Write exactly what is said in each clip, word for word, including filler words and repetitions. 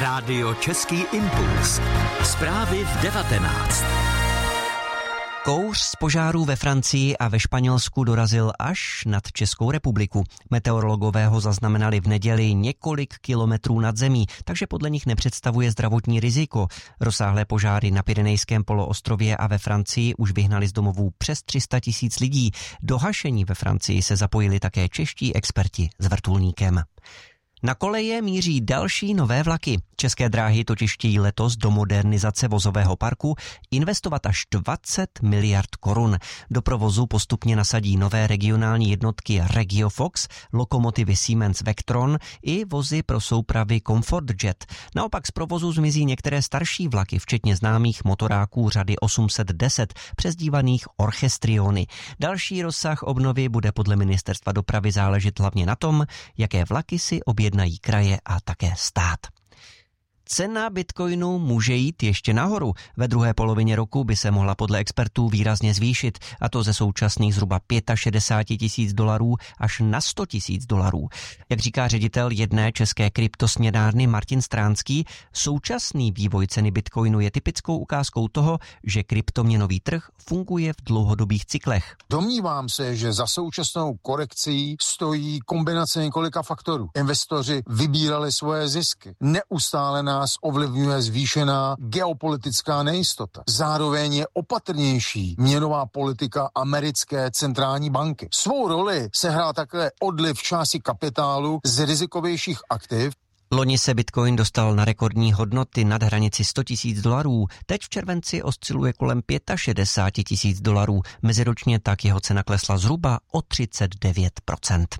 Rádio Český impuls. Zprávy v devatenáct. Kouř z požárů ve Francii a ve Španělsku dorazil až nad Českou republiku. Meteorologové ho zaznamenali v neděli několik kilometrů nad zemí, takže podle nich nepředstavuje zdravotní riziko. Rozsáhlé požáry na Pyrenejském poloostrově a ve Francii už vyhnali z domovů přes tři sta tisíc lidí. Do hašení ve Francii se zapojili také čeští experti s vrtulníkem. Na koleje míří další nové vlaky. České dráhy totiž chtějí letos do modernizace vozového parku investovat až dvacet miliard korun. Do provozu postupně nasadí nové regionální jednotky RegioFox, lokomotivy Siemens Vectron i vozy pro soupravy ComfortJet. Naopak z provozu zmizí některé starší vlaky, včetně známých motoráků řady osm set deset, přezdívaných Orchestriony. Další rozsah obnovy bude podle ministerstva dopravy záležet hlavně na tom, jaké vlaky si objednají kraje a také stát. Cena bitcoinu může jít ještě nahoru. Ve druhé polovině roku by se mohla podle expertů výrazně zvýšit, a to ze současných zhruba šedesát pět tisíc dolarů až na sto tisíc dolarů. Jak říká ředitel jedné české kryptosměnárny Martin Stránský, současný vývoj ceny bitcoinu je typickou ukázkou toho, že kryptoměnový trh funguje v dlouhodobých cyklech. Domnívám se, že za současnou korekcí stojí kombinace několika faktorů. Investoři vybírali svoje zisky. Neustále nás ovlivňuje zvýšená geopolitická nejistota. Zároveň je opatrnější měnová politika americké centrální banky. Svou roli sehrál také odliv části kapitálu z rizikovějších aktiv. Loni se bitcoin dostal na rekordní hodnoty nad hranici sto tisíc dolarů. Teď v červenci osciluje kolem šedesát pět tisíc dolarů. Meziročně tak jeho cena klesla zhruba o třicet devět procent.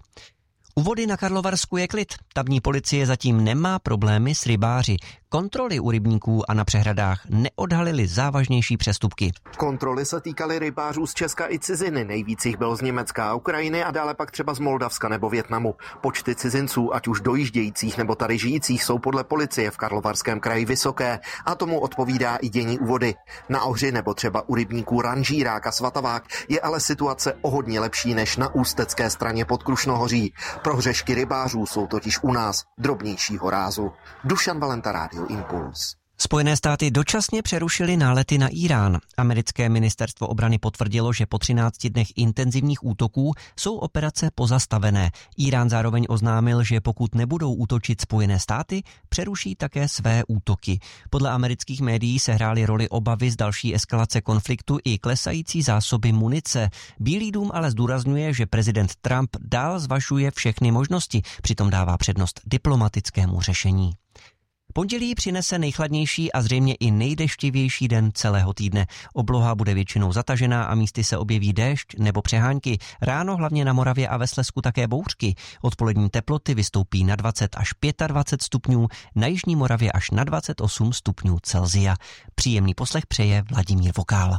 U vody na Karlovarsku je klid. Tamní policie zatím nemá problémy s rybáři. Kontroly u rybníků a na přehradách neodhalily závažnější přestupky. Kontroly se týkaly rybářů z Česka i ciziny. Nejvíc jich byl z Německa a Ukrajiny a dále pak třeba z Moldavska nebo Vietnamu. Počty cizinců, ať už dojíždějících nebo tady žijících, jsou podle policie v Karlovarském kraji vysoké a tomu odpovídá i dění u vody. Na Ohři nebo třeba u rybníků Ranžírák a Svatavák je ale situace o hodně lepší než na ústecké straně pod Krušnohoří. Prohřešky rybářů jsou totiž u nás drobnějšího rázu. Dušan Valenta, Rádio Impuls. Spojené státy dočasně přerušily nálety na Irán. Americké ministerstvo obrany potvrdilo, že po třinácti dnech intenzivních útoků jsou operace pozastavené. Irán zároveň oznámil, že pokud nebudou útočit Spojené státy, přeruší také své útoky. Podle amerických médií sehrály roli obavy z další eskalace konfliktu i klesající zásoby munice. Bílý dům ale zdůrazňuje, že prezident Trump dál zvažuje všechny možnosti, přitom dává přednost diplomatickému řešení. Pondělí přinese nejchladnější a zřejmě i nejdeštivější den celého týdne. Obloha bude většinou zatažená a místy se objeví déšť nebo přehánky. Ráno hlavně na Moravě a ve Slezsku také bouřky. Odpolední teploty vystoupí na dvacet až dvacet pět stupňů, na jižní Moravě až na dvacet osm stupňů Celsia. Příjemný poslech přeje Vladimír Vokál.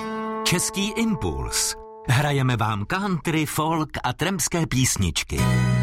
Český impuls. Hrajeme vám country, folk a trampské písničky.